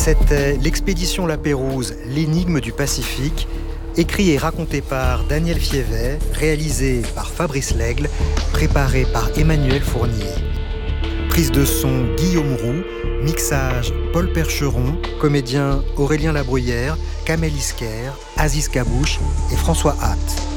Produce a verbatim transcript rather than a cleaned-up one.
C'était l'expédition La Pérouse, l'énigme du Pacifique, écrit et raconté par Daniel Fievet, réalisé par Fabrice Lègle, préparé par Emmanuel Fournier. Prise de son Guillaume Roux, mixage Paul Percheron, comédien Aurélien Labruyère, Kamel Isker, Aziz Kabouche et François Hatt.